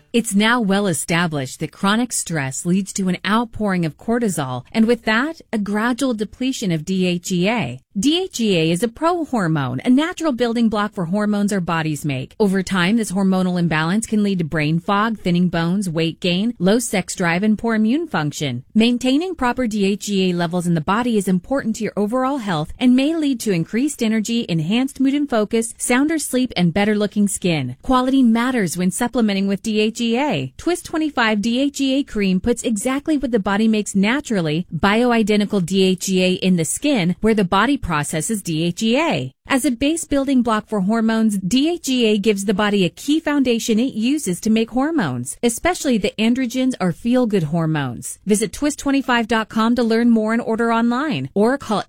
It's now well established that chronic stress leads to an outpouring of cortisol, and with that, a gradual depletion of DHEA. DHEA is a prohormone, a natural building block for hormones our bodies make. Over time, this hormonal imbalance can lead to brain fog, thinning bones, weight gain, low sex drive, and poor immune function. Maintaining proper DHEA levels in the body is important to your overall health and may lead to increased energy, enhanced mood and focus, sounder sleep, and better looking skin. Quality matters when supplementing with DHEA. Twist 25 DHEA cream puts exactly what the body makes naturally, bioidentical DHEA in the skin where the body processes DHEA. As a base building block for hormones, DHEA gives the body a key foundation it uses to make hormones, especially the androgens or feel-good hormones. Visit twist25.com to learn more and order online, or call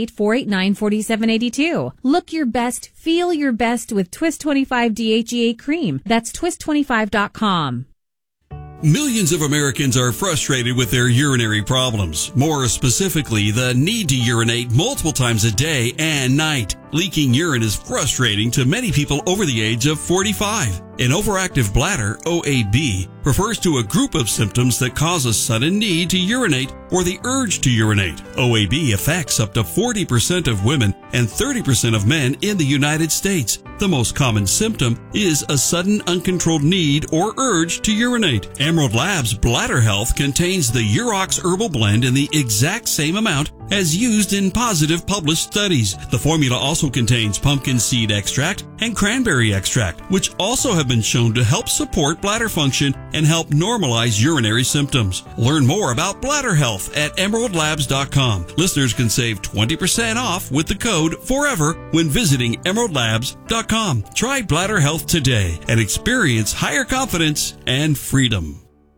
888-489-4782. Look your best, feel your best with Twist 25 DHEA cream. That's twist25.com. Millions of Americans are frustrated with their urinary problems, more specifically the need to urinate multiple times a day and night. Leaking urine is frustrating to many people over the age of 45. An overactive bladder, OAB, refers to a group of symptoms that cause a sudden need to urinate or the urge to urinate. OAB affects up to 40% of women and 30% of men in the United States. The most common symptom is a sudden uncontrolled need or urge to urinate. Emerald Labs Bladder Health contains the Urox Herbal Blend in the exact same amount as used in positive published studies. The formula also contains pumpkin seed extract and cranberry extract, which also have been shown to help support bladder function and help normalize urinary symptoms. Learn more about bladder health at emeraldlabs.com. Listeners can save 20% off with the code FOREVER when visiting emeraldlabs.com. Try bladder health today and experience higher confidence and freedom.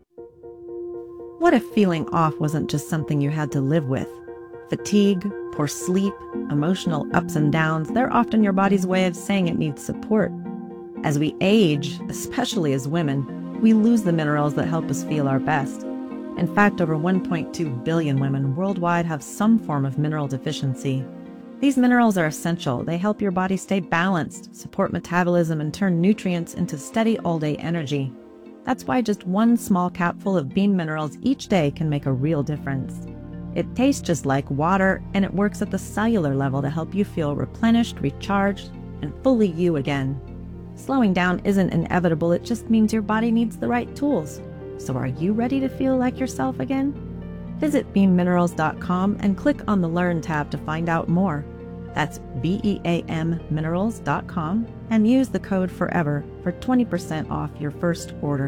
What if feeling off wasn't just something you had to live with? Fatigue, poor sleep, emotional ups and downs, they're often your body's way of saying it needs support. As we age, especially as women, we lose the minerals that help us feel our best. In fact, over 1.2 billion women worldwide have some form of mineral deficiency. These minerals are essential. They help your body stay balanced, support metabolism, and turn nutrients into steady all-day energy. That's why just one small capful of Beam Minerals each day can make a real difference. It tastes just like water, and it works at the cellular level to help you feel replenished, recharged, and fully you again. Slowing down isn't inevitable, it just means your body needs the right tools. So are you ready to feel like yourself again? Visit beamminerals.com and click on the Learn tab to find out more. That's BEAM minerals.com and use the code FOREVER for 20% off your first order.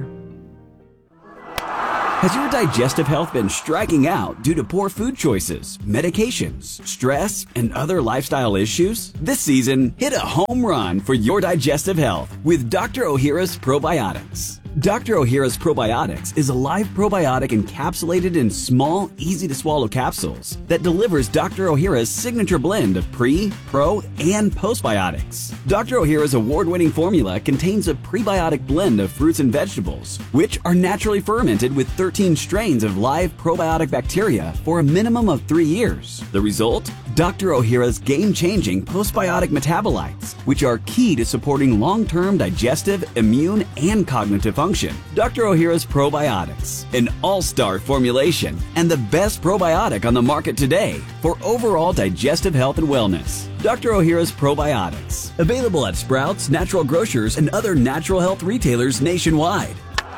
Has your digestive health been striking out due to poor food choices, medications, stress, and other lifestyle issues? This season, hit a home run for your digestive health with Dr. Ohhira's Probiotics. Dr. Ohhira's Probiotics is a live probiotic encapsulated in small, easy-to-swallow capsules that delivers Dr. Ohhira's signature blend of pre, pro, and postbiotics. Dr. Ohhira's award-winning formula contains a prebiotic blend of fruits and vegetables, which are naturally fermented with 13 strains of live probiotic bacteria for a minimum of 3 years. The result? Dr. Ohhira's game-changing postbiotic metabolites, which are key to supporting long-term digestive, immune, and cognitive function. Dr. Ohhira's Probiotics, an all-star formulation and the best probiotic on the market today for overall digestive health and wellness. Dr. Ohhira's Probiotics, available at Sprouts, Natural Grocers, and other natural health retailers nationwide.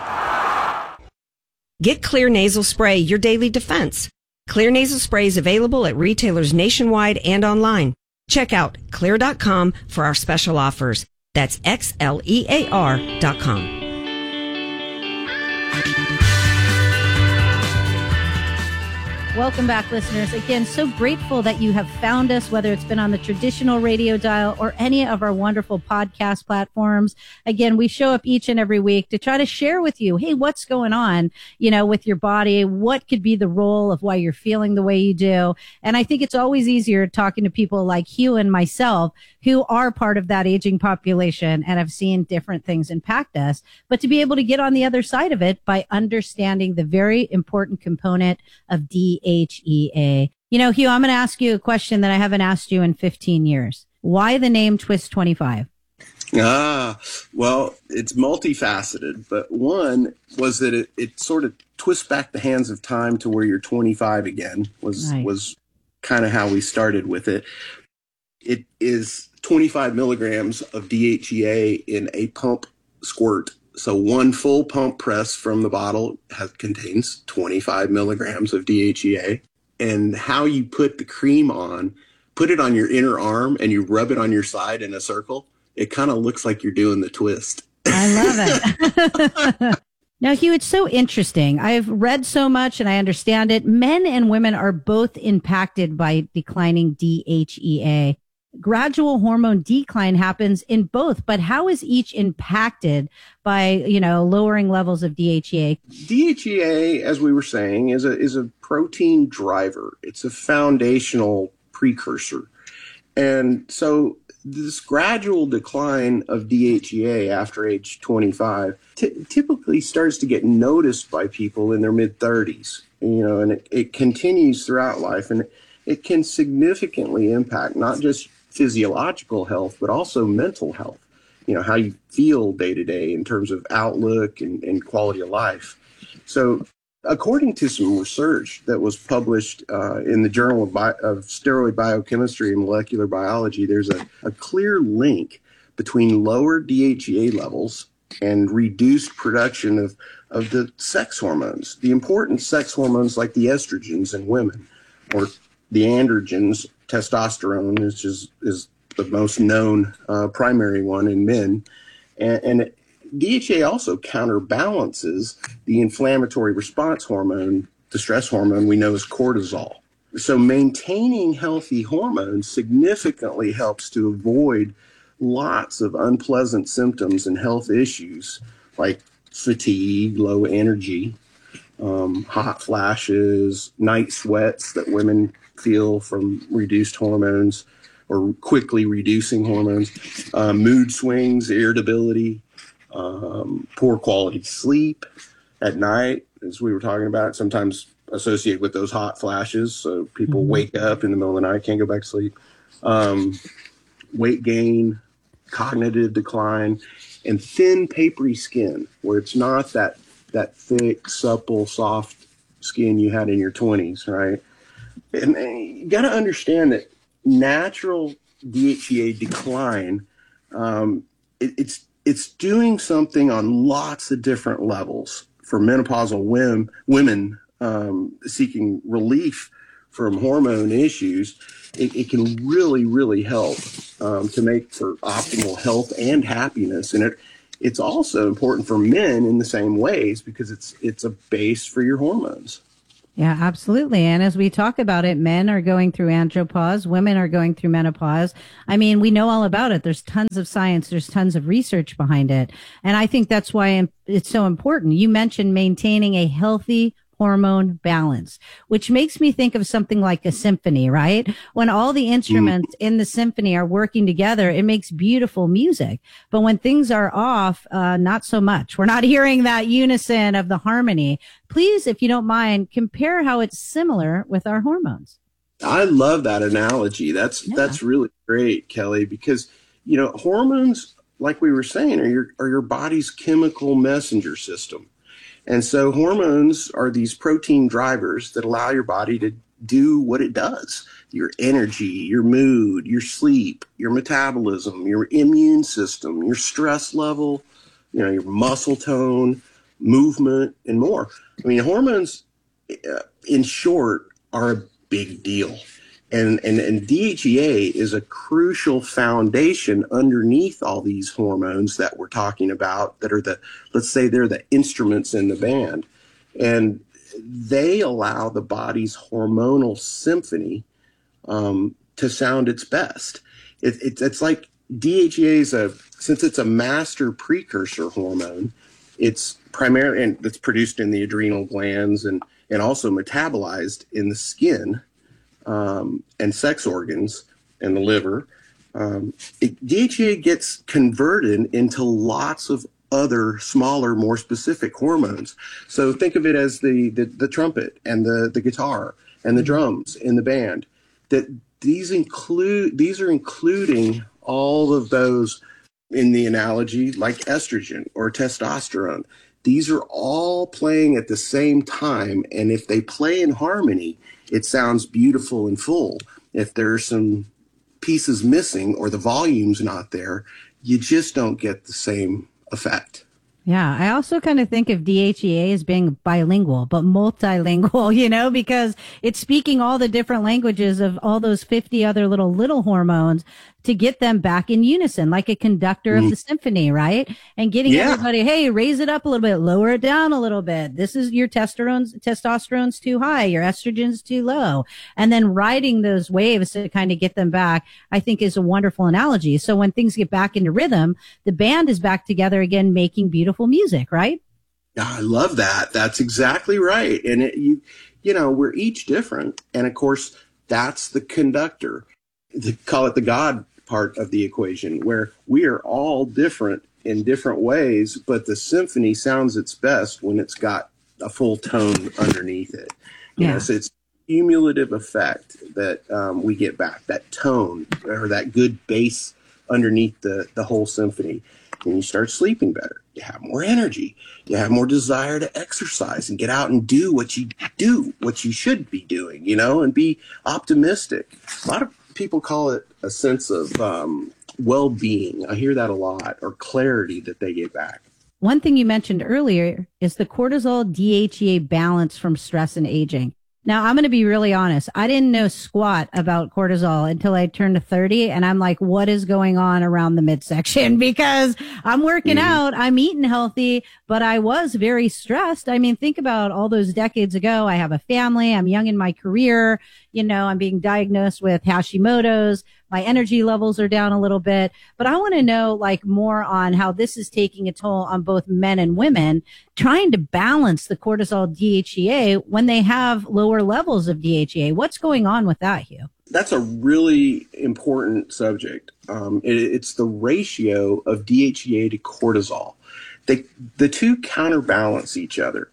Get Xlear Nasal Spray, your daily defense. Xlear Nasal Spray is available at retailers nationwide and online. Check out Xlear.com for our special offers. That's XLEAR.com. Welcome back, listeners. Again, so grateful that you have found us, whether it's been on the traditional radio dial or any of our wonderful podcast platforms. Again, we show up each and every week to try to share with you, hey, what's going on, with your body? What could be the role of why you're feeling the way you do? And I think it's always easier talking to people like Hugh and myself who are part of that aging population and have seen different things impact us, but to be able to get on the other side of it by understanding the very important component of DHEA. Hugh, I'm going to ask you a question that I haven't asked you in 15 years. Why the name Twist 25? Well, it's multifaceted, but one was that it sort of twists back the hands of time to where you're 25 again was kind of how we started with it. It is 25 milligrams of DHEA in a pump squirt. So one full pump press from the bottle contains 25 milligrams of DHEA. And how you put the cream on, put it on your inner arm and you rub it on your side in a circle. It kind of looks like you're doing the twist. I love it. Now, Hugh, it's so interesting. I've read so much and I understand it. Men and women are both impacted by declining DHEA. Gradual hormone decline happens in both, but how is each impacted by, lowering levels of DHEA? DHEA, as we were saying, is a protein driver. It's a foundational precursor. And so this gradual decline of DHEA after age 25 typically starts to get noticed by people in their mid-30s, and it continues throughout life, and it can significantly impact not just physiological health, but also mental health, how you feel day to day in terms of outlook and quality of life. So according to some research that was published in the Journal of Steroid Biochemistry and Molecular Biology, there's a clear link between lower DHEA levels and reduced production of the sex hormones, the important sex hormones like the estrogens in women, or the androgens. Testosterone is the most known primary one in men. And DHEA also counterbalances the inflammatory response hormone, the stress hormone we know as cortisol. So maintaining healthy hormones significantly helps to avoid lots of unpleasant symptoms and health issues like fatigue, low energy, hot flashes, night sweats that women feel from reduced hormones or quickly reducing hormones, mood swings, irritability, poor quality sleep at night, as we were talking about, sometimes associated with those hot flashes. So people wake up in the middle of the night, can't go back to sleep. Weight gain, cognitive decline, and thin, papery skin, where it's not that thick, supple, soft skin you had in your 20s, right? And you got to understand that natural DHEA decline, it's doing something on lots of different levels for menopausal women seeking relief from hormone issues. It can really, really help to make for optimal health and happiness. And it's also important for men in the same ways because it's a base for your hormones. Yeah, absolutely. And as we talk about it, men are going through andropause, women are going through menopause. I mean, we know all about it. There's tons of science. There's tons of research behind it. And I think that's why it's so important. You mentioned maintaining a healthy hormone balance, which makes me think of something like a symphony, right? When all the instruments in the symphony are working together, it makes beautiful music. But when things are off, not so much. We're not hearing that unison of the harmony. Please, if you don't mind, compare how it's similar with our hormones. I love that analogy. That's really great, Kelly, because, hormones, like we were saying, are your body's chemical messenger system. And so hormones are these protein drivers that allow your body to do what it does. Your energy, your mood, your sleep, your metabolism, your immune system, your stress level, your muscle tone, movement, and more. I mean, hormones, in short, are a big deal. And DHEA is a crucial foundation underneath all these hormones that we're talking about that are let's say they're the instruments in the band. And they allow the body's hormonal symphony to sound its best. It's like DHEA since it's a master precursor hormone, it's primarily, and it's produced in the adrenal glands and also metabolized in the skin, and sex organs and the liver. DHEA gets converted into lots of other smaller, more specific hormones. So think of it as the trumpet and the guitar and the drums in the band. That these are including all of those in the analogy, like estrogen or testosterone. These are all playing at the same time. And if they play in harmony, it sounds beautiful and full. If there are some pieces missing or the volume's not there, you just don't get the same effect. Yeah, I also kind of think of DHEA as being bilingual, but multilingual, because it's speaking all the different languages of all those 50 other little hormones to get them back in unison, like a conductor of the symphony, right? And getting everybody, hey, raise it up a little bit, lower it down a little bit. This is your testosterone's too high, your estrogen's too low. And then riding those waves to kind of get them back, I think is a wonderful analogy. So when things get back into rhythm, the band is back together again, making beautiful music, right? I love that. That's exactly right. And we're each different. And of course, that's the conductor. They call it the God part of the equation, where we are all different in different ways, but the symphony sounds its best when it's got a full tone underneath it. So it's cumulative effect that we get back, that tone or that good bass underneath the whole symphony. And you start sleeping better. You have more energy. You have more desire to exercise and get out and do what you should be doing, and be optimistic. A lot of people call it a sense of well-being. I hear that a lot, or clarity that they get back. One thing you mentioned earlier is the cortisol DHEA balance from stress and aging. Now, I'm going to be really honest. I didn't know squat about cortisol until I turned 30. And I'm like, what is going on around the midsection? Because I'm working out, I'm eating healthy, but I was very stressed. I mean, think about all those decades ago. I have a family. I'm young in my career. I'm being diagnosed with Hashimoto's. My energy levels are down a little bit, but I want to know more on how this is taking a toll on both men and women, trying to balance the cortisol DHEA when they have lower levels of DHEA. What's going on with that, Hugh? That's a really important subject. It's the ratio of DHEA to cortisol. The two counterbalance each other.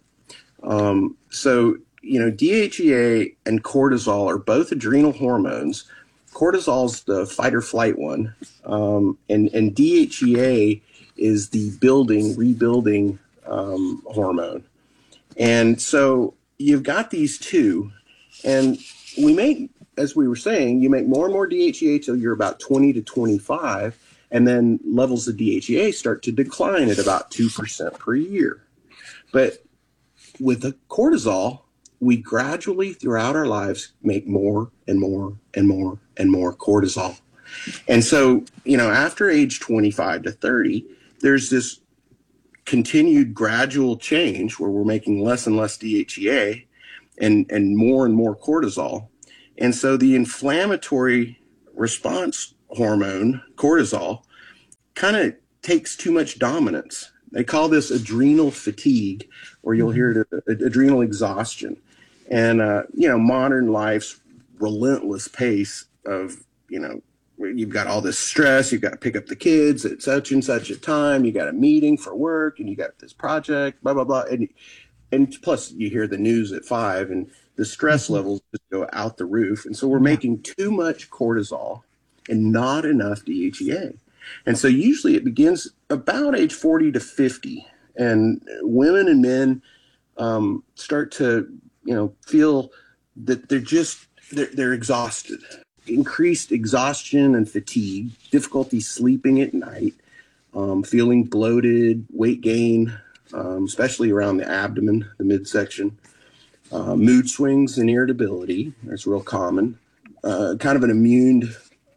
DHEA and cortisol are both adrenal hormones. Cortisol's the fight or flight one, and DHEA is the rebuilding hormone. And so you've got these two, and as we were saying, you make more and more DHEA till you're about 20 to 25, and then levels of DHEA start to decline at about 2% per year. But with the cortisol, we gradually throughout our lives make more and more and more and more cortisol. And so, after age 25 to 30, there's this continued gradual change where we're making less and less DHEA and more cortisol. And so the inflammatory response hormone, cortisol, kind of takes too much dominance. They call this adrenal fatigue, or you'll hear it, adrenal exhaustion. And, modern life's relentless pace of, you've got all this stress, you've got to pick up the kids at such and such a time, you got a meeting for work, and you got this project, blah, blah, blah. And plus you hear the news at 5 and the stress levels just go out the roof. And so we're making too much cortisol and not enough DHEA. And so usually it begins about age 40 to 50. And women and men start to, feel that they're exhausted. Increased exhaustion and fatigue, difficulty sleeping at night, feeling bloated, weight gain, especially around the abdomen, the midsection, mood swings and irritability. That's real common. Kind of an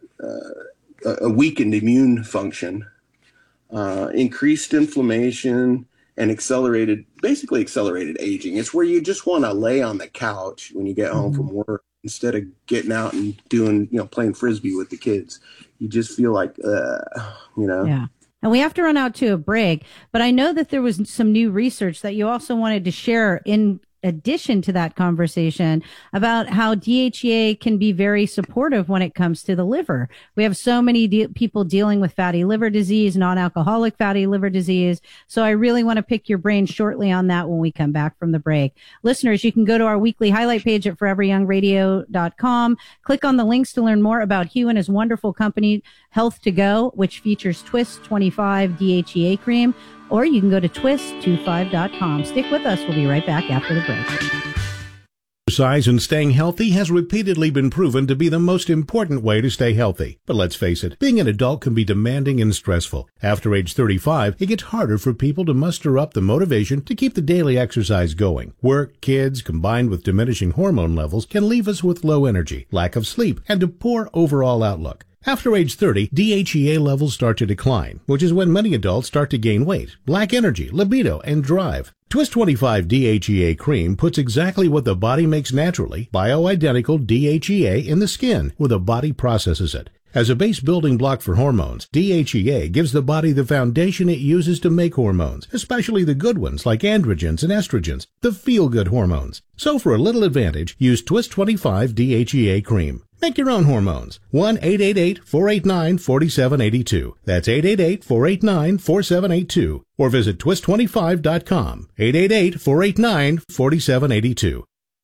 a weakened immune function, increased inflammation, and accelerated aging. It's where you just want to lay on the couch when you get home from work instead of getting out and doing, playing Frisbee with the kids. You just feel like, Yeah. And we have to run out to a break, but I know that there was some new research that you also wanted to share in addition to that conversation about how DHEA can be very supportive when it comes to the liver. We have so many people dealing with fatty liver disease, non-alcoholic fatty liver disease. So I really want to pick your brain shortly on that when we come back from the break. Listeners, you can go to our weekly highlight page at foreveryoungradio.com. Click on the links to learn more about Hugh and his wonderful company, Health to Go, which features Twist 25 DHEA cream. Or you can go to twist25.com. Stick with us. We'll be right back after the break. Exercise and staying healthy has repeatedly been proven to be the most important way to stay healthy. But let's face it, being an adult can be demanding and stressful. After age 35, it gets harder for people to muster up the motivation to keep the daily exercise going. Work, kids, combined with diminishing hormone levels, can leave us with low energy, lack of sleep, and a poor overall outlook. After age 30, DHEA levels start to decline, which is when many adults start to gain weight, lack energy, libido, and drive. Twist 25 DHEA cream puts exactly what the body makes naturally, bioidentical DHEA, in the skin, where the body processes it. As a base building block for hormones, DHEA gives the body the foundation it uses to make hormones, especially the good ones like androgens and estrogens, the feel-good hormones. So for a little advantage, use Twist 25 DHEA cream. Make your own hormones. 1-888-489-4782. That's 888-489-4782. Or visit twist25.com. 888-489-4782.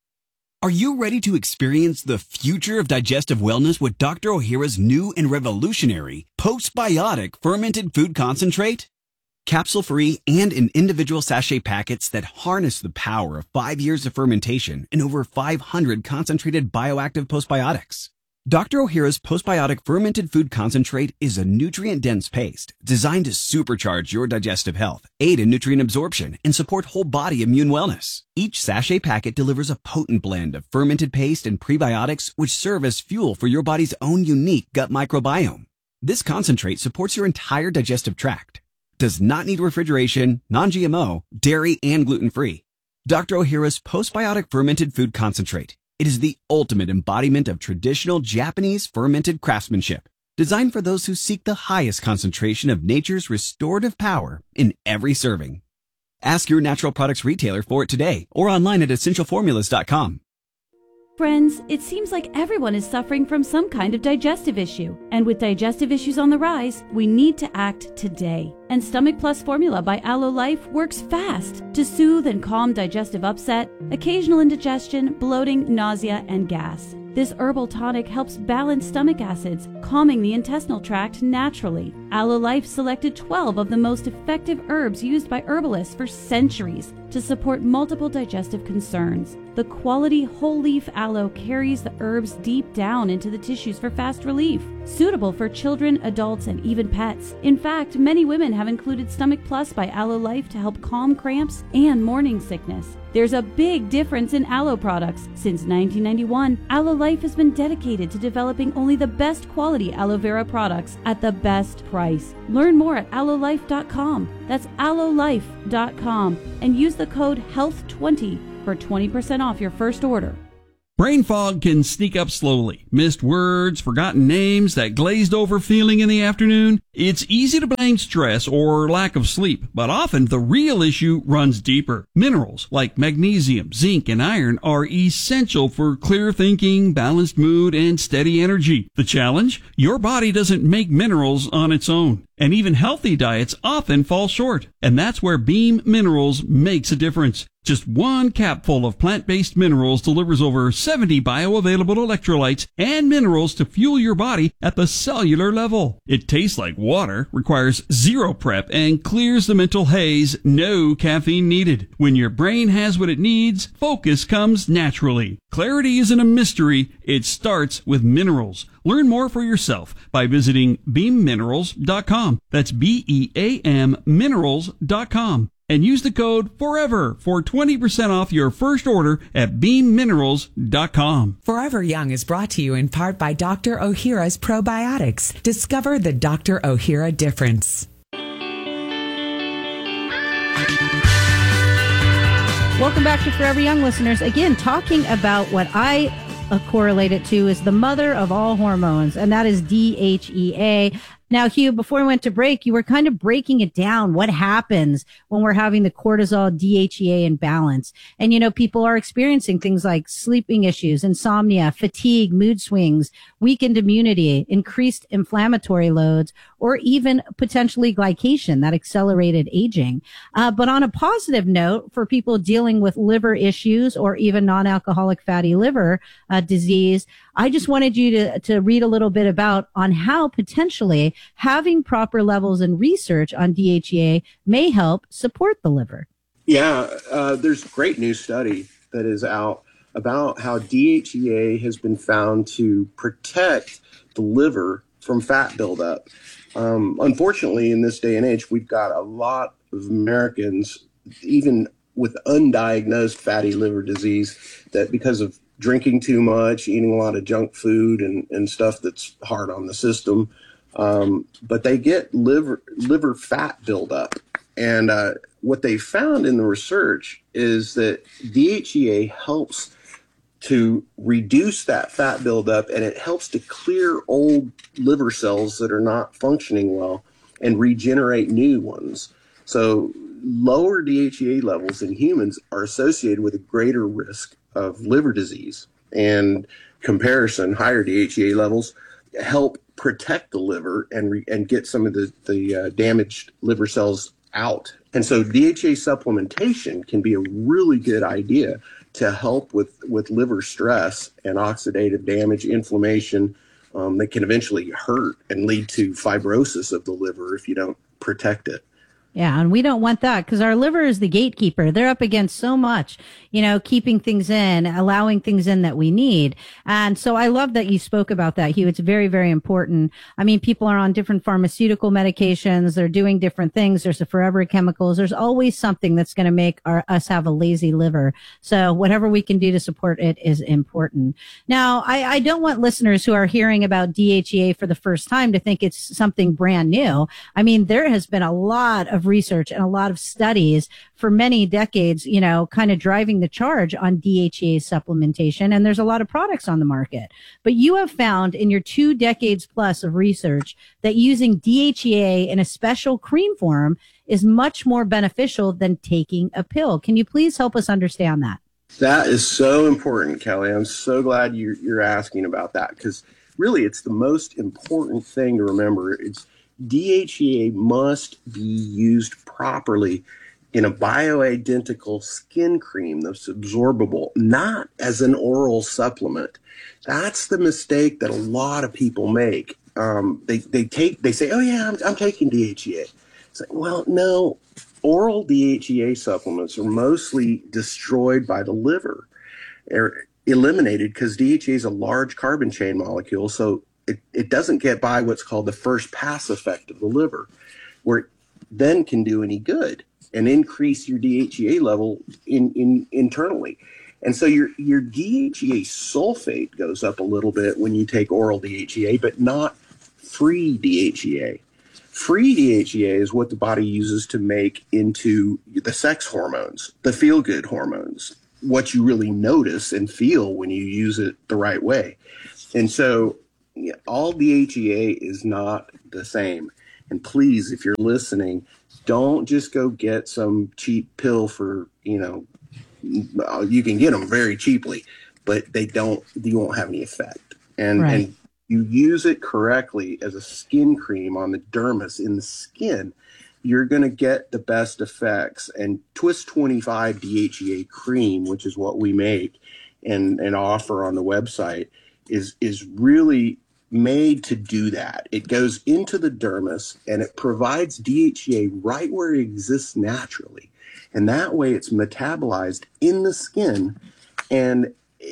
Are you ready to experience the future of digestive wellness with Dr. Ohhira's new and revolutionary postbiotic fermented food concentrate? Capsule-free and in individual sachet packets that harness the power of 5 years of fermentation and over 500 concentrated bioactive postbiotics. Dr. Ohhira's postbiotic fermented food concentrate is a nutrient-dense paste designed to supercharge your digestive health, aid in nutrient absorption, and support whole body immune wellness. Each sachet packet delivers a potent blend of fermented paste and prebiotics which serve as fuel for your body's own unique gut microbiome. This concentrate supports your entire digestive tract. Does not need refrigeration, non-GMO, dairy, and gluten-free. Dr. Ohhira's postbiotic fermented food concentrate. It is the ultimate embodiment of traditional Japanese fermented craftsmanship, designed for those who seek the highest concentration of nature's restorative power in every serving. Ask your natural products retailer for it today or online at essentialformulas.com. Friends, it seems like everyone is suffering from some kind of digestive issue. And with digestive issues on the rise, we need to act today. And Stomach Plus formula by Aloe Life works fast to soothe and calm digestive upset, occasional indigestion, bloating, nausea, and gas. This herbal tonic helps balance stomach acids, calming the intestinal tract naturally. Aloe Life selected 12 of the most effective herbs used by herbalists for centuries to support multiple digestive concerns. The quality whole leaf aloe carries the herbs deep down into the tissues for fast relief, suitable for children, adults, and even pets. In fact, many women have included Stomach Plus by Aloe Life to help calm cramps and morning sickness. There's a big difference in aloe products. Since 1991, Aloe Life has been dedicated to developing only the best quality aloe vera products at the best price. Learn more at aloelife.com. That's aloelife.com and use the code HEALTH20 for 20% off your first order. Brain fog can sneak up slowly. Missed words, forgotten names, that glazed over feeling in the afternoon. It's easy to blame stress or lack of sleep, but often the real issue runs deeper. Minerals like magnesium, zinc, and iron are essential for clear thinking, balanced mood, and steady energy. The challenge? Your body doesn't make minerals on its own. And even healthy diets often fall short. And that's where Beam Minerals makes a difference. Just one capful of plant-based minerals delivers over 70 bioavailable electrolytes and minerals to fuel your body at the cellular level. It tastes like water, requires zero prep, and clears the mental haze. No caffeine needed. When your brain has what it needs, focus comes naturally. Clarity isn't a mystery. It starts with minerals. Learn more for yourself by visiting beamminerals.com. That's BEAM minerals.com. And use the code FOREVER for 20% off your first order at beamminerals.com. Forever Young is brought to you in part by Dr. Ohhira's Probiotics. Discover the Dr. Ohhira difference. Welcome back to Forever Young, listeners. Again, talking about what I correlate it to is the mother of all hormones, and that is DHEA. Now, Hugh, before we went to break, you were kind of breaking it down. What happens when we're having the cortisol DHEA imbalance? And, you know, people are experiencing things like sleeping issues, insomnia, fatigue, mood swings, weakened immunity, increased inflammatory loads, or even potentially glycation, that accelerated aging. But on a positive note, for people dealing with liver issues or even non-alcoholic fatty liver disease, I just wanted you to read a little bit about on how potentially having proper levels in research on DHEA may help support the liver. Yeah, there's a great new study that is out about how DHEA has been found to protect the liver from fat buildup. Unfortunately, in this day and age, we've got a lot of Americans, even with undiagnosed fatty liver disease, that because of drinking too much, eating a lot of junk food and stuff that's hard on the system, but they get liver fat buildup. And what they found in the research is that DHEA helps to reduce that fat buildup, and it helps to clear old liver cells that are not functioning well and regenerate new ones. So lower DHEA levels in humans are associated with a greater risk of liver disease. And comparison, higher DHEA levels help protect the liver and get some of the damaged liver cells out. And so DHEA supplementation can be a really good idea to help with liver stress and oxidative damage, inflammation that can eventually hurt and lead to fibrosis of the liver if you don't protect it. Yeah, and we don't want that because our liver is the gatekeeper. They're up against so much, you know, keeping things in, allowing things in that we need. And so I love that you spoke about that, Hugh. It's very, very important. I mean, people are on different pharmaceutical medications. They're doing different things. There's the forever chemicals. There's always something that's going to make us have a lazy liver. So whatever we can do to support it is important. Now, I don't want listeners who are hearing about DHEA for the first time to think it's something brand new. I mean, there has been a lot of research and a lot of studies for many decades, you know, kind of driving the charge on DHEA supplementation. And there's a lot of products on the market. But you have found in your 2 decades plus of research that using DHEA in a special cream form is much more beneficial than taking a pill. Can you please help us understand that? That is so important, Kelly. I'm so glad you're asking about that, because really it's the most important thing to remember. It's DHEA must be used properly in a bioidentical skin cream that's absorbable, not as an oral supplement. That's the mistake that a lot of people make. They say, oh yeah, I'm taking DHEA. It's like, well, no, oral DHEA supplements are mostly destroyed by the liver. They're eliminated because DHEA is a large carbon chain molecule, so it doesn't get by what's called the first pass effect of the liver, where it then can do any good and increase your DHEA level internally. And so your DHEA sulfate goes up a little bit when you take oral DHEA, but not free DHEA. Free DHEA is what the body uses to make into the sex hormones, the feel-good hormones, what you really notice and feel when you use it the right way. And so all DHEA is not the same. And please, if you're listening, don't just go get some cheap pill for, you can get them very cheaply, but you won't have any effect. And you use it correctly as a skin cream on the dermis in the skin, you're going to get the best effects. And Twist 25 DHEA cream, which is what we make and offer on the website, is really made to do that. It goes into the dermis and it provides DHEA right where it exists naturally. And that way it's metabolized in the skin, and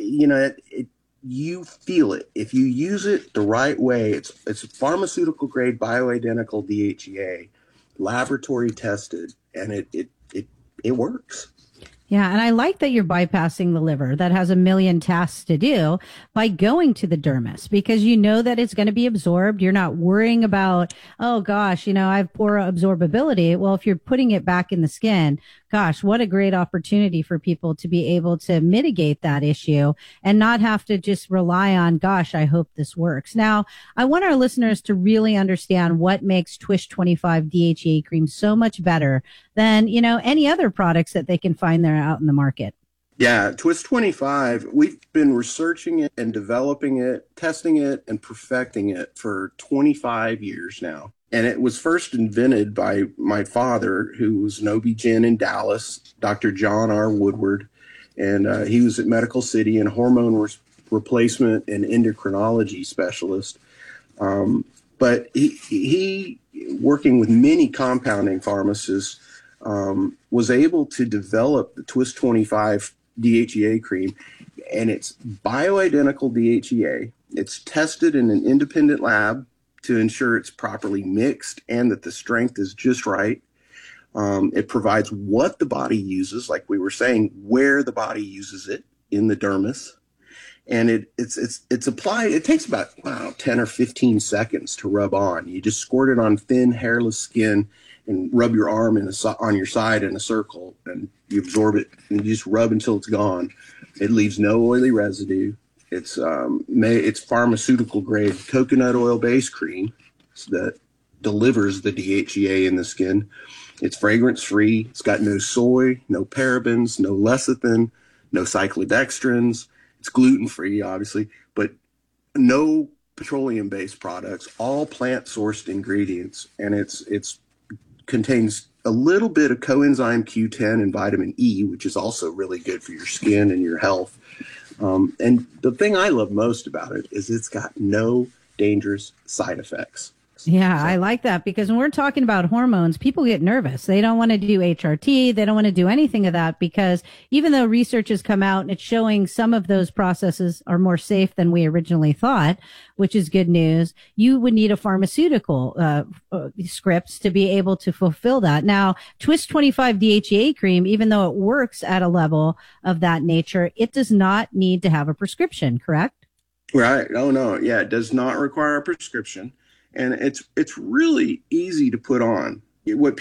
you feel it. If you use it the right way, it's pharmaceutical grade bioidentical DHEA, laboratory tested, and it works. Yeah, and I like that you're bypassing the liver that has a million tasks to do by going to the dermis, because you know that it's going to be absorbed. You're not worrying about, oh gosh, I have poor absorbability. Well, if you're putting it back in the skin, gosh, what a great opportunity for people to be able to mitigate that issue and not have to just rely on, gosh, I hope this works. Now, I want our listeners to really understand what makes Twist 25 DHEA cream so much better than, any other products that they can find there out in the market. Yeah, Twist 25, we've been researching it and developing it, testing it, and perfecting it for 25 years now. And it was first invented by my father, who was an OB-GYN in Dallas, Dr. John R. Woodward. And he was at Medical City and hormone replacement and endocrinology specialist. But he, working with many compounding pharmacists, was able to develop the Twist 25 DHEA cream. And it's bioidentical DHEA. It's tested in an independent lab to ensure it's properly mixed and that the strength is just right. It provides what the body uses, like we were saying, where the body uses it in the dermis. And it's applied. It takes about 10 or 15 seconds to rub on. You just squirt it on thin, hairless skin and rub your arm on your side in a circle, and you absorb it and you just rub until it's gone. It leaves no oily residue. It's pharmaceutical grade coconut oil based cream that delivers the DHEA in the skin. It's fragrance free. It's got no soy, no parabens, no lecithin, no cyclodextrins. It's gluten free, obviously, but no petroleum based products. All plant sourced ingredients, and it's contains a little bit of coenzyme Q10 and vitamin E, which is also really good for your skin and your health. And the thing I love most about it is it's got no dangerous side effects. Yeah, I like that, because when we're talking about hormones, people get nervous. They don't want to do HRT. They don't want to do anything of that, because even though research has come out and it's showing some of those processes are more safe than we originally thought, which is good news, you would need a pharmaceutical scripts to be able to fulfill that. Now, Twist 25 DHEA cream, even though it works at a level of that nature, it does not need to have a prescription, correct? Right. Oh, no. Yeah, it does not require a prescription. And it's really easy to put on. What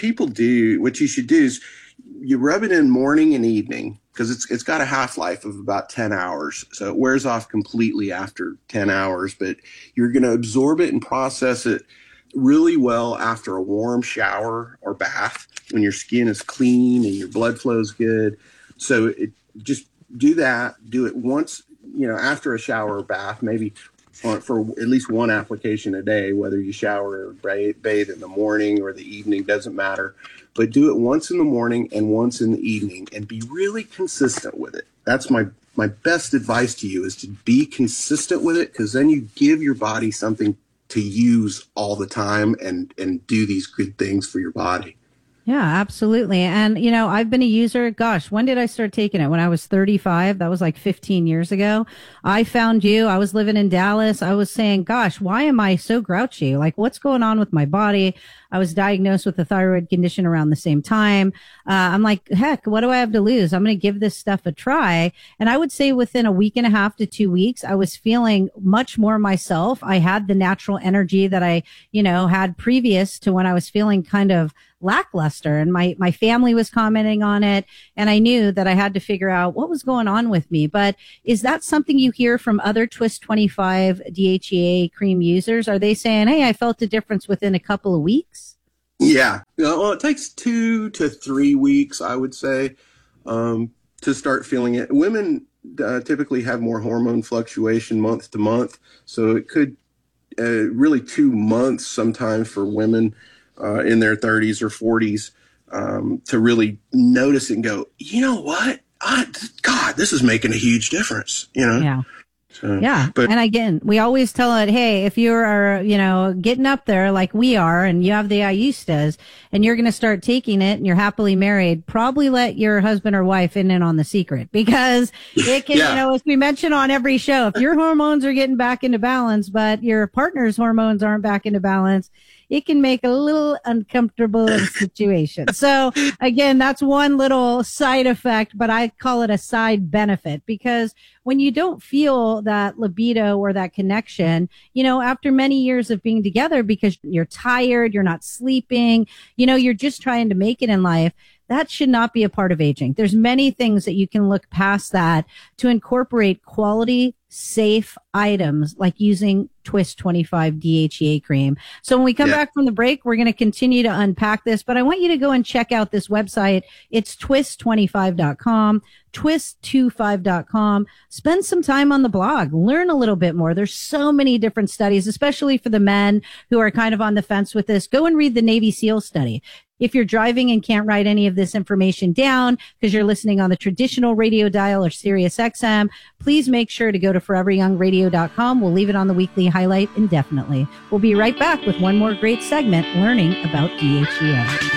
you should do is you rub it in morning and evening, because it's got a half-life of about 10 hours. So it wears off completely after 10 hours, but you're going to absorb it and process it really well after a warm shower or bath, when your skin is clean and your blood flow is good. So just do that. Do it once, after a shower or bath, maybe for at least one application a day, whether you shower or bathe in the morning or the evening, doesn't matter. But do it once in the morning and once in the evening, and be really consistent with it. That's my best advice to you, is to be consistent with it, because then you give your body something to use all the time and do these good things for your body. Yeah, absolutely. And, I've been a user. Gosh, when did I start taking it? When I was 35. That was like 15 years ago. I found you. I was living in Dallas. I was saying, gosh, why am I so grouchy? Like, what's going on with my body? I was diagnosed with a thyroid condition around the same time. I'm like, heck, what do I have to lose? I'm going to give this stuff a try. And I would say within a week and a half to 2 weeks, I was feeling much more myself. I had the natural energy that I, had previous to when I was feeling kind of lackluster, and my family was commenting on it, and I knew that I had to figure out what was going on with me. But is that something you hear from other Twist 25 DHEA cream users? Are they saying, hey, I felt a difference within a couple of weeks? Yeah. Well, it takes 2 to 3 weeks, I would say, to start feeling it. Women typically have more hormone fluctuation month to month, so it could really 2 months sometimes for women in their 30s or 40s to really notice and go, you know what? God, this is making a huge difference, Yeah. So, yeah. But, and again, we always tell it, hey, if you are, getting up there like we are, and you have the Ayustas, and you're going to start taking it and you're happily married, probably let your husband or wife in on the secret, because it can, as we mention on every show, if your hormones are getting back into balance, but your partner's hormones aren't back into balance, it can make a little uncomfortable situation. So again, that's one little side effect, but I call it a side benefit, because when you don't feel that libido or that connection, after many years of being together, because you're tired, you're not sleeping, you're just trying to make it in life, that should not be a part of aging. There's many things that you can look past that to incorporate quality, safe items like using Twist 25 DHEA cream. So when we come back from the break, we're going to continue to unpack this, but I want you to go and check out this website. It's twist25.com, twist25.com. Spend some time on the blog, learn a little bit more. There's so many different studies, especially for the men who are kind of on the fence with this. Go and read the Navy SEAL study. If you're driving and can't write any of this information down because you're listening on the traditional radio dial or Sirius XM, please make sure to go to foreveryoungradio.com. We'll leave it on the weekly highlight indefinitely. We'll be right back with one more great segment, learning about DHEA.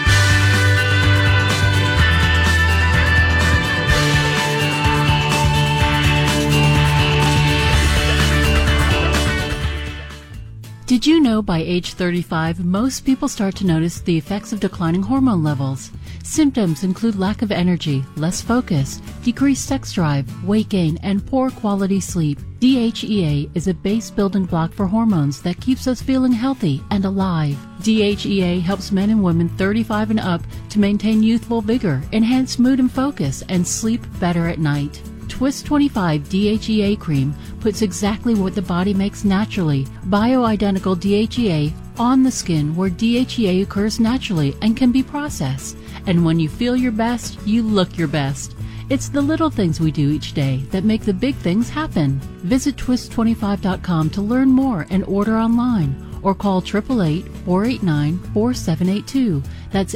Did you know by age 35, most people start to notice the effects of declining hormone levels? Symptoms include lack of energy, less focus, decreased sex drive, weight gain, and poor quality sleep. DHEA is a base building block for hormones that keeps us feeling healthy and alive. DHEA helps men and women 35 and up to maintain youthful vigor, enhance mood and focus, and sleep better at night. Twist 25 DHEA cream puts exactly what the body makes naturally, bioidentical DHEA, on the skin where DHEA occurs naturally and can be processed. And when you feel your best, you look your best. It's the little things we do each day that make the big things happen. Visit twist25.com to learn more and order online, or call 888-489-4782. That's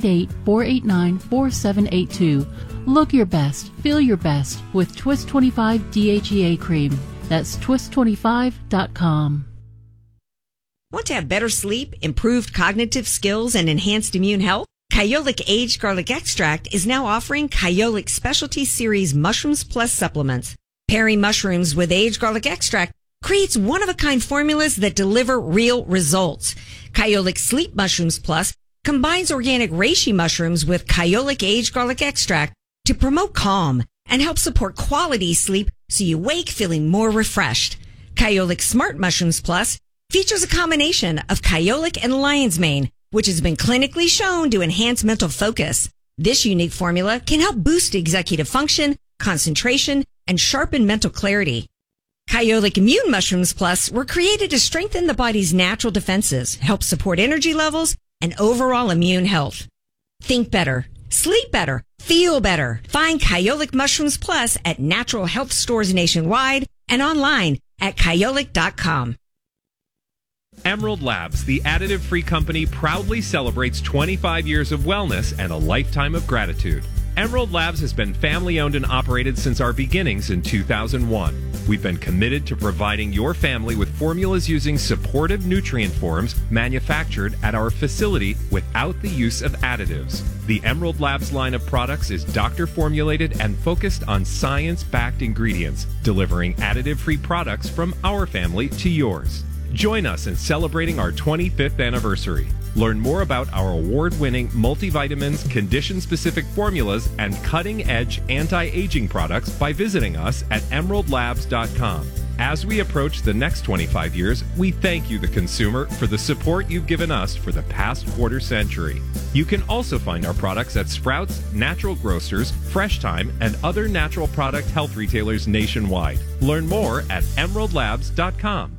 888-489-4782. Look your best, feel your best with Twist 25 DHEA cream. That's twist25.com. Want to have better sleep, improved cognitive skills, and enhanced immune health? Kyolic Aged Garlic Extract is now offering Kyolic Specialty Series Mushrooms Plus supplements. Pairing mushrooms with aged garlic extract creates one-of-a-kind formulas that deliver real results. Kyolic Sleep Mushrooms Plus combines organic reishi mushrooms with Kyolic Aged Garlic Extract to promote calm and help support quality sleep so you wake feeling more refreshed. Kyolic Smart Mushrooms Plus features a combination of Kyolic and lion's mane, which has been clinically shown to enhance mental focus. This unique formula can help boost executive function, concentration, and sharpen mental clarity. Kyolic Immune Mushrooms Plus were created to strengthen the body's natural defenses, help support energy levels, and overall immune health. Think better, sleep better, feel better. Find Kyolic Mushrooms Plus at natural health stores nationwide and online at kyolic.com. Emerald Labs, the additive-free company, proudly celebrates 25 years of wellness and a lifetime of gratitude. Emerald Labs has been family-owned and operated since our beginnings in 2001. We've been committed to providing your family with formulas using supportive nutrient forms manufactured at our facility without the use of additives. The Emerald Labs line of products is doctor-formulated and focused on science-backed ingredients, delivering additive-free products from our family to yours. Join us in celebrating our 25th anniversary. Learn more about our award-winning multivitamins, condition-specific formulas, and cutting-edge anti-aging products by visiting us at emeraldlabs.com. As we approach the next 25 years, we thank you, the consumer, for the support you've given us for the past quarter century. You can also find our products at Sprouts, Natural Grocers, Fresh Time, and other natural product health retailers nationwide. Learn more at emeraldlabs.com.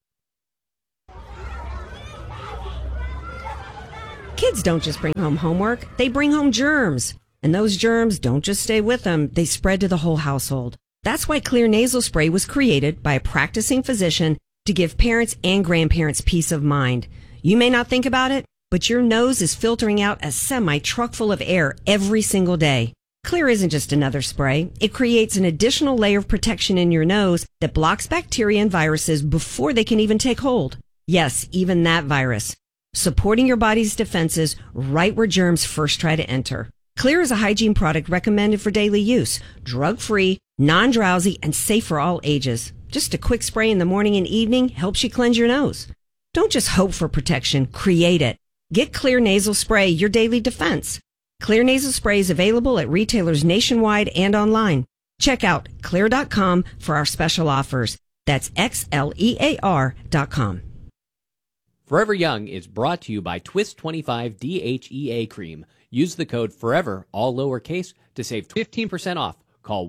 Kids don't just bring home homework, they bring home germs. And those germs don't just stay with them, they spread to the whole household. That's why Xlear nasal spray was created by a practicing physician to give parents and grandparents peace of mind. You may not think about it, but your nose is filtering out a semi-truck full of air every single day. Xlear isn't just another spray. It creates an additional layer of protection in your nose that blocks bacteria and viruses before they can even take hold. Yes, even that virus. Supporting your body's defenses right where germs first try to enter. Xlear is a hygiene product recommended for daily use, drug-free, non-drowsy, and safe for all ages. Just a quick spray in the morning and evening helps you cleanse your nose. Don't just hope for protection, create it. Get Xlear nasal spray, your daily defense. Xlear nasal spray is available at retailers nationwide and online. Check out Xlear.com for our special offers. That's XLEAR.com. Forever Young is brought to you by Twist 25 DHEA Cream. Use the code FOREVER, all lowercase, to save 15% off. Call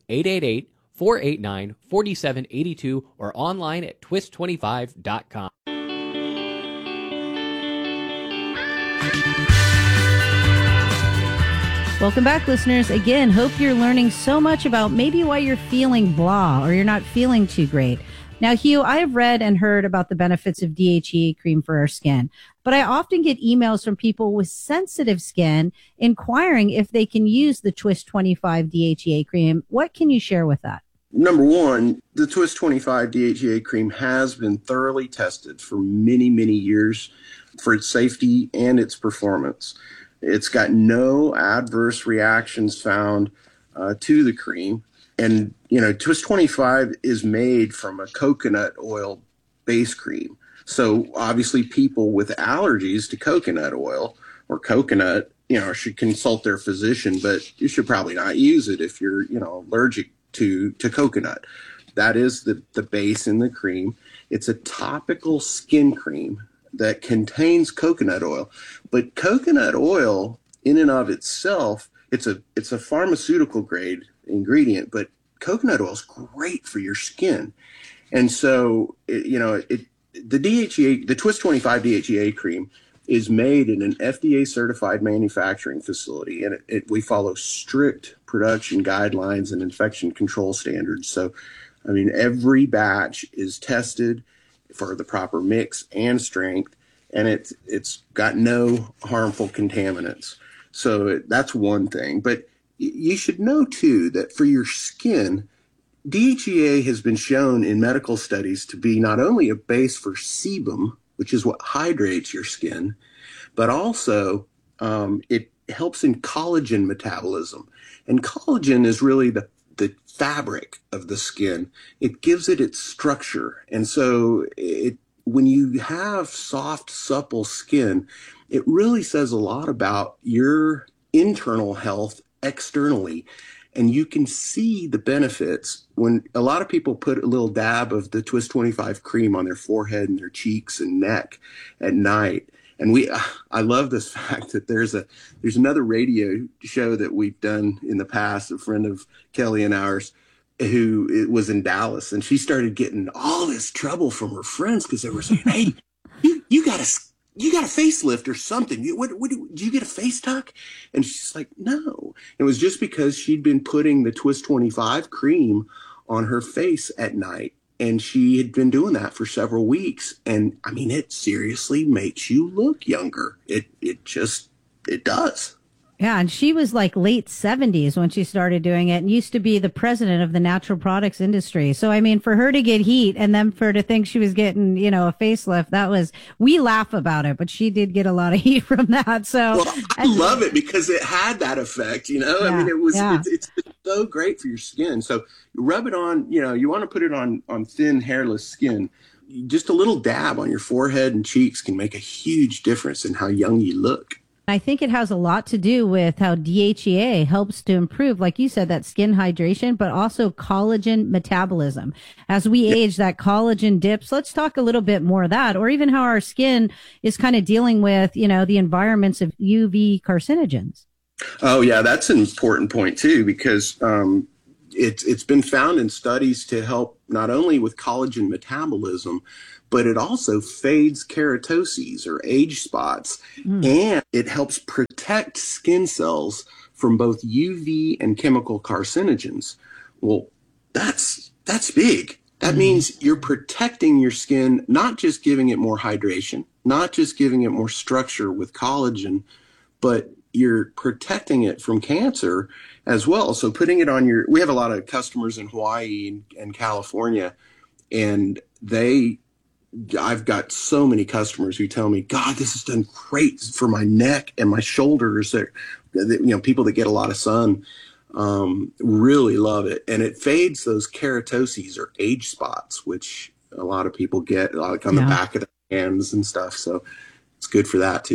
1-888-489-4782 or online at twist25.com. Welcome back, listeners. Again, hope you're learning so much about maybe why you're feeling blah or you're not feeling too great. Now, Hugh, I have read and heard about the benefits of DHEA cream for our skin, but I often get emails from people with sensitive skin inquiring if they can use the Twist 25 DHEA cream. What can you share with that? Number one, the Twist 25 DHEA cream has been thoroughly tested for many, many years for its safety and its performance. It's got no adverse reactions found to the cream. And, you know, Twist 25 is made from a coconut oil base cream. So obviously people with allergies to coconut oil or coconut, you know, should consult their physician, but you should probably not use it if you're, you know, allergic to coconut. That is the base in the cream. It's a topical skin cream that contains coconut oil, but coconut oil in and of itself, it's a pharmaceutical grade ingredient, but coconut oil is great for your skin. And so, the DHEA, the Twist 25 DHEA cream is made in an FDA certified manufacturing facility, and we follow strict production guidelines and infection control standards. So, I mean, every batch is tested for the proper mix and strength, and it's got no harmful contaminants. So that's one thing. But you should know, too, that for your skin, DHEA has been shown in medical studies to be not only a base for sebum, which is what hydrates your skin, but also it helps in collagen metabolism. And collagen is really the fabric of the skin. It gives it its structure. And so when you have soft, supple skin, it really says a lot about your internal health externally. And you can see the benefits when a lot of people put a little dab of the Twist 25 cream on their forehead and their cheeks and neck at night. And I love this fact that there's another radio show that we've done in the past, a friend of Kelly and ours, who was in Dallas, and she started getting all this trouble from her friends because they were saying, "Hey, you got a facelift or something. Did you get a face tuck?" And she's like, "No." It was just because she'd been putting the Twist 25 cream on her face at night. And she had been doing that for several weeks. And I mean, it seriously makes you look younger. It does. Yeah, and she was like late 70s when she started doing it and used to be the president of the natural products industry. So, I mean, for her to get heat and then for her to think she was getting, a facelift, we laugh about it, but she did get a lot of heat from that. So I love it because it had that effect, Yeah, I mean, it's so great for your skin. So you rub it on, you want to put it on thin, hairless skin. Just a little dab on your forehead and cheeks can make a huge difference in how young you look. I think it has a lot to do with how DHEA helps to improve, like you said, that skin hydration, but also collagen metabolism. As we age, that collagen dips. Let's talk a little bit more of that, or even how our skin is kind of dealing with, the environments of UV carcinogens. Oh, yeah, that's an important point, too, because it's been found in studies to help not only with collagen metabolism, but it also fades keratoses or age spots, and it helps protect skin cells from both UV and chemical carcinogens. Well, that's big. That means you're protecting your skin, not just giving it more hydration, not just giving it more structure with collagen, but you're protecting it from cancer as well. So putting it on we have a lot of customers in Hawaii and California, and I've got so many customers who tell me, "God, this has done great for my neck and my shoulders." People that get a lot of sun really love it. And it fades those keratoses or age spots, which a lot of people get like on the back of their hands and stuff. So it's good for that too.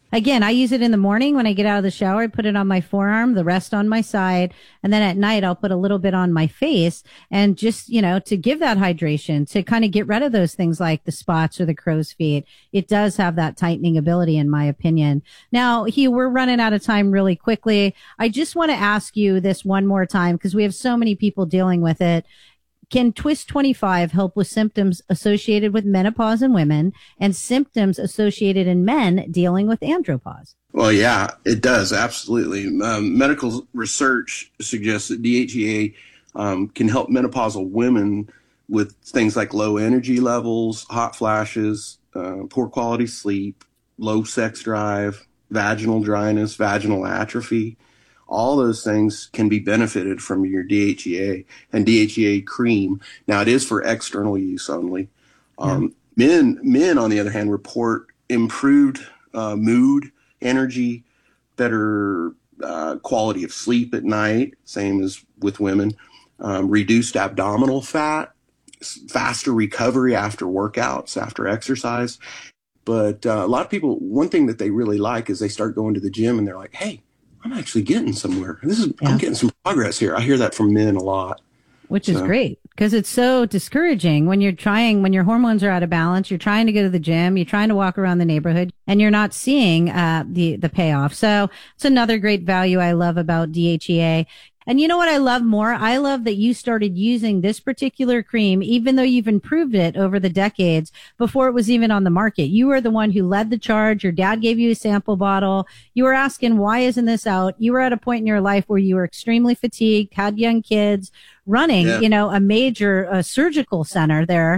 Again, I use it in the morning when I get out of the shower. I put it on my forearm, the rest on my side. And then at night, I'll put a little bit on my face and just, to give that hydration, to kind of get rid of those things like the spots or the crow's feet. It does have that tightening ability, in my opinion. Now, Hugh, we're running out of time really quickly. I just want to ask you this one more time because we have so many people dealing with it. Can Twist 25 help with symptoms associated with menopause in women and symptoms associated in men dealing with andropause? Well, yeah, it does. Absolutely. Medical research suggests that DHEA can help menopausal women with things like low energy levels, hot flashes, poor quality sleep, low sex drive, vaginal dryness, vaginal atrophy. All those things can be benefited from your DHEA and DHEA cream. Now, it is for external use only. Men, on the other hand, report improved mood, energy, better quality of sleep at night, same as with women, reduced abdominal fat, faster recovery after workouts, after exercise. But a lot of people, one thing that they really like is they start going to the gym and they're like, hey, I'm actually getting somewhere. I'm getting some progress here. I hear that from men a lot. Which is great because it's so discouraging when when your hormones are out of balance, you're trying to go to the gym, you're trying to walk around the neighborhood and you're not seeing the payoff. So it's another great value I love about DHEA. And you know what I love more? I love that you started using this particular cream, even though you've improved it over the decades before it was even on the market. You were the one who led the charge. Your dad gave you a sample bottle. You were asking, why isn't this out? You were at a point in your life where you were extremely fatigued, had young kids, running, a major surgical center there.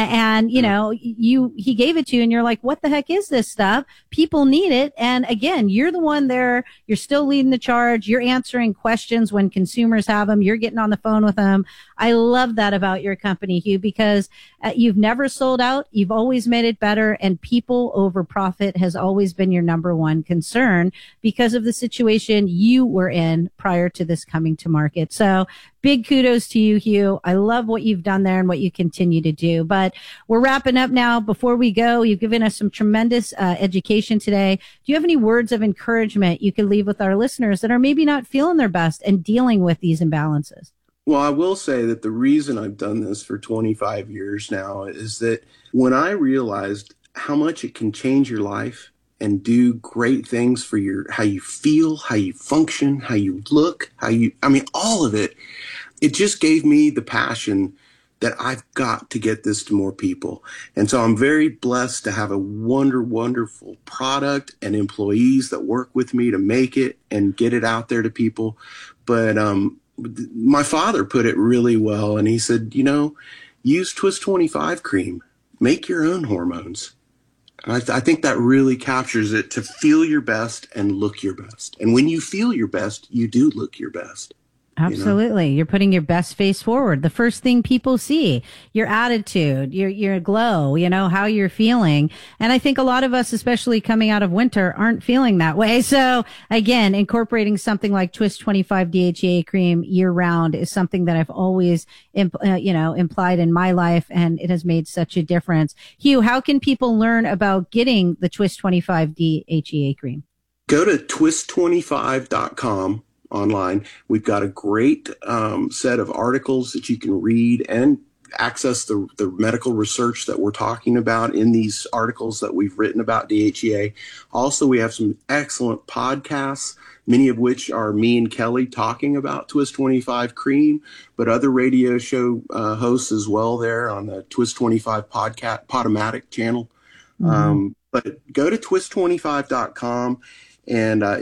He gave it to you and you're like, what the heck is this stuff? People need it. And again, you're the one there. You're still leading the charge. You're answering questions when consumers have them. You're getting on the phone with them. I love that about your company, Hugh, because you've never sold out. You've always made it better. And people over profit has always been your number one concern because of the situation you were in prior to this coming to market. So big kudos to you, Hugh. I love what you've done there and what you continue to do. But we're wrapping up now. Before we go, you've given us some tremendous education today. Do you have any words of encouragement you could leave with our listeners that are maybe not feeling their best and dealing with these imbalances? Well, I will say that the reason I've done this for 25 years now is that when I realized how much it can change your life and do great things for how you feel, how you function, how you look, all of it, it just gave me the passion that I've got to get this to more people. And so I'm very blessed to have a wonderful product and employees that work with me to make it and get it out there to people. But my father put it really well, and he said, use Twist 25 cream, make your own hormones. And I think that really captures it, to feel your best and look your best. And when you feel your best, you do look your best. Absolutely. You're putting your best face forward. The first thing people see, your attitude, your glow, how you're feeling. And I think a lot of us, especially coming out of winter, aren't feeling that way. So again, incorporating something like Twist 25 DHEA cream year round is something that I've always, implied in my life. And it has made such a difference. Hugh, how can people learn about getting the Twist 25 DHEA cream? Go to twist25.com. online. We've got a great set of articles that you can read and access the medical research that we're talking about in these articles that we've written about DHEA. Also, we have some excellent podcasts, many of which are me and Kelly talking about Twist 25 cream, but other radio show hosts as well there on the Twist 25 podcast Podomatic channel. But go to twist25.com and